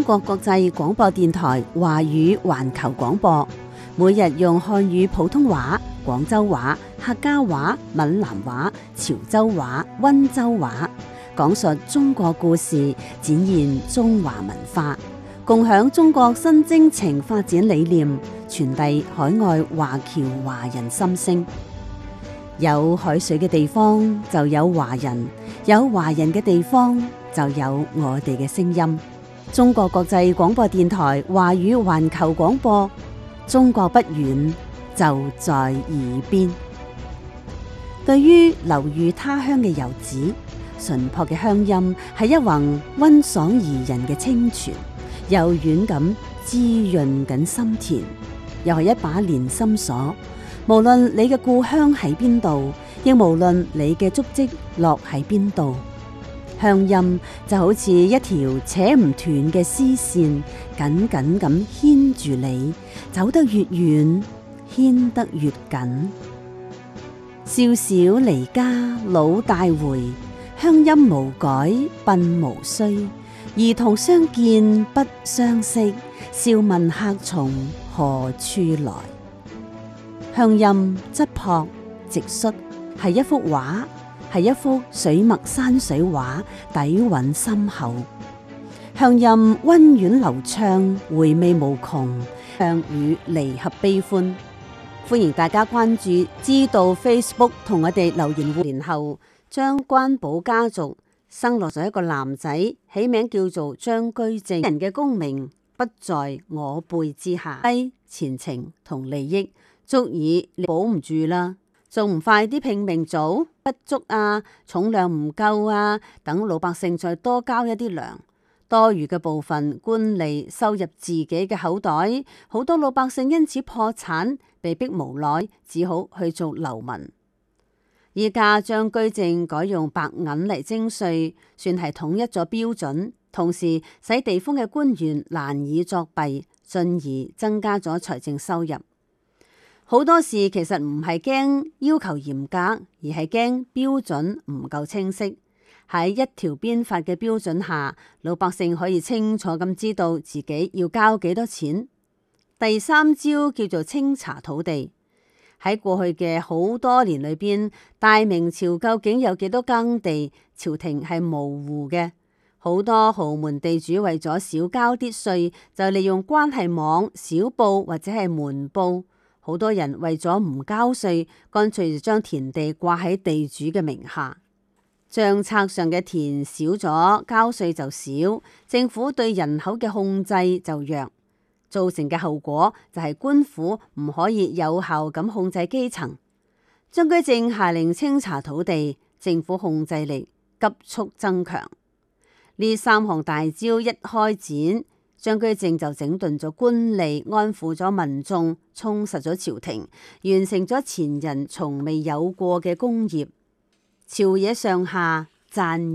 國國際廣播電台華語環球廣播，每日用漢語普通話、廣州話、客家話、閩南話、潮州話、溫州話，講述中國故事，展現中華文化，共享中國新征程發展理念，傳遞海外華僑華人心聲。有海水嘅地方就有華人，有華人嘅地方就有我哋嘅聲音。中國國際廣播電台華語環球廣播，中國不遠，就在耳邊。對於流寓他鄉嘅遊子，淳樸嘅鄉音係一泓溫爽宜人嘅清泉，柔軟咁滋潤緊心田，又係一把連心鎖。無論你嘅故鄉喺邊度，亦無論你嘅足跡落喺邊度，鄉音就好似一條扯唔斷嘅絲線，緊緊咁牽住你，走得越遠，牽得越緊。少小離家老大回，鄉音無改鬢無須。兒童相見不相識，笑問客從何處來。鄉音質樸直率，係一幅畫，係一幅水墨山水畫，底蘊深厚。鄉音溫婉流暢，回味無窮，鄉與離合悲歡。歡迎大家關注知道 Facebook 同我哋留言互聯後，將關寶家族生落咗一個男仔，起名叫做張居正，人嘅功名不在我輩之下，低前程同利益足以你保唔住啦，仲唔快啲拼命做？不足啊，重量唔夠啊，等老百姓再多交一啲糧，多餘嘅部分官吏收入自己嘅口袋，好多老百姓因此破產，被逼無奈，只好去做流民。依家張居正改用白銀嚟徵稅，算係統一咗標準，同時使地方嘅官員難以作弊，進而增加咗財政收入。好多事其實唔係驚要求嚴格，而係驚標準唔夠清晰。喺一條鞭法嘅標準下，老百姓可以清楚咁知道自己要交幾多錢。第三招叫做清查土地。喺過去嘅好多年裏邊，大明朝究竟有幾多耕地，朝廷係模糊嘅。好多豪門地主為咗少交啲稅，就利用關係網、小報或者係門報。好多人為咗唔交稅，乾脆就將田地掛喺地主嘅名下。賬冊上嘅田少咗，交稅就少，政府對人口嘅控制就弱，造成嘅後果就係官府唔可以有效咁控制基層。張居正下令清查土地，政府控制力急速增強。呢三項大招一開展，張居正就整頓咗官吏，安撫咗民眾，充實咗朝廷，完成咗前人從未有過嘅功業。朝野上下讚。